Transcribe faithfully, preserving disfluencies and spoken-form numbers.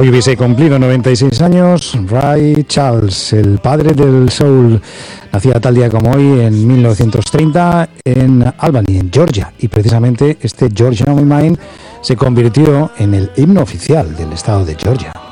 Hoy hubiese cumplido noventa y seis años Ray Charles, el padre del soul. Nacía tal día como hoy, en mil novecientos treinta, en Albany, en Georgia. Y precisamente este Georgia on My Mind se convirtió en el himno oficial del estado de Georgia.